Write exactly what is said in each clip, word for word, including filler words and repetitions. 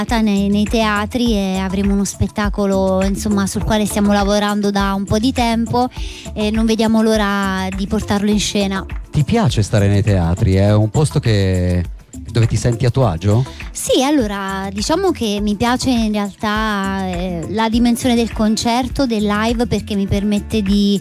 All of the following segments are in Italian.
Nei, nei teatri, e avremo uno spettacolo insomma sul quale stiamo lavorando da un po' di tempo e non vediamo l'ora di portarlo in scena. Ti piace stare nei teatri? È un posto che dove ti senti a tuo agio? Sì, allora diciamo che mi piace in realtà eh, la dimensione del concerto, del live, perché mi permette di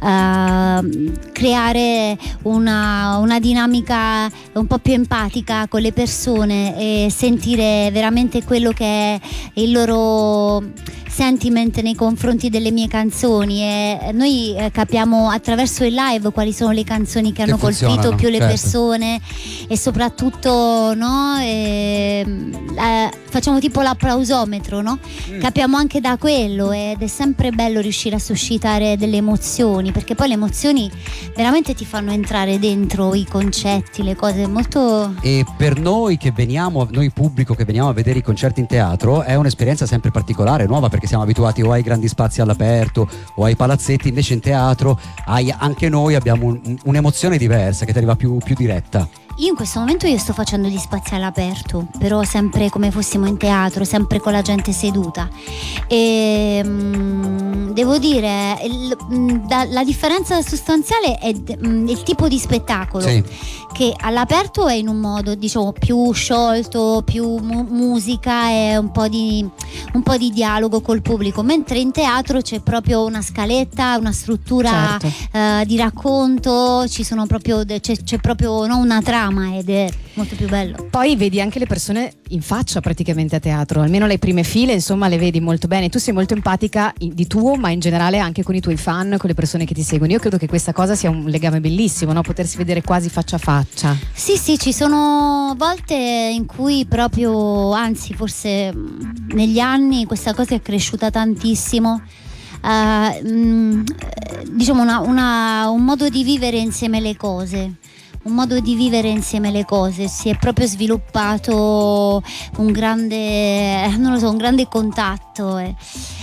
uh, creare una, una dinamica un po' più empatica con le persone e sentire veramente quello che è il loro sentiment nei confronti delle mie canzoni, e noi eh, capiamo attraverso il live quali sono le canzoni che hanno colpito più le certo. persone, e soprattutto no, e, eh, facciamo tipo l'applausometro, no? Mm. Capiamo anche da quello, ed è sempre bello riuscire a suscitare delle emozioni, perché poi le emozioni veramente ti fanno entrare dentro i concetti, le cose molto. E per noi che veniamo, noi pubblico che veniamo a vedere i concerti in teatro, è un'esperienza sempre particolare, nuova, perché siamo abituati o ai grandi spazi all'aperto o ai palazzetti. Invece in teatro hai, anche noi abbiamo un, un'emozione diversa che ti arriva più, più diretta. Io in questo momento io sto facendo gli spazi all'aperto, però sempre come fossimo in teatro, sempre con la gente seduta, e mh, devo dire il, mh, da, la differenza sostanziale è mh, il tipo di spettacolo, sì. Che all'aperto è in un modo diciamo più sciolto, più mu- musica e un po' di un po' di dialogo col pubblico, mentre in teatro c'è proprio una scaletta, una struttura, certo. eh, di racconto, ci sono proprio c'è, c'è proprio no, una trama, ed è molto più bello. Poi vedi anche le persone in faccia praticamente a teatro, almeno le prime file insomma le vedi molto bene. Tu sei molto empatica di tuo, ma in generale anche con i tuoi fan, con le persone che ti seguono. Io credo che questa cosa sia un legame bellissimo, no? Potersi vedere quasi faccia a faccia. Sì, sì, ci sono volte in cui proprio, anzi forse negli anni questa cosa è cresciuta tantissimo. Uh, mh, diciamo una, una, un modo di vivere insieme le cose. Un modo di vivere insieme le cose, si è proprio sviluppato un grande, non lo so, un grande contatto. Eh.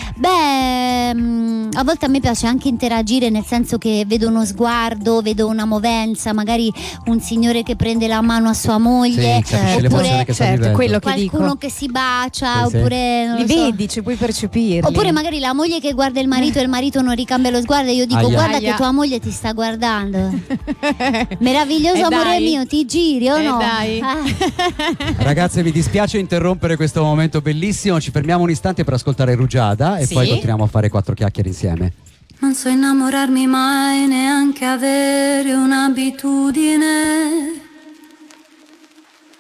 Beh, a volte a me piace anche interagire, nel senso che vedo uno sguardo, vedo una movenza, magari un signore che prende la mano a sua moglie, sì, oppure l'emozione che certo, quello che qualcuno dico. che si bacia, sì, sì. oppure non li so. vedi, ci puoi percepirli. Oppure magari la moglie che guarda il marito e il marito non ricambia lo sguardo, e io dico Aia. guarda Aia. che tua moglie ti sta guardando. Meraviglioso. Eh amore dai. mio, ti giri o Eh no? dai. Ah. Ragazze, mi dispiace interrompere questo momento bellissimo, ci fermiamo un istante per ascoltare Rugiada e Sì? poi continuiamo a fare quattro chiacchiere insieme. Non so innamorarmi mai, neanche avere un'abitudine.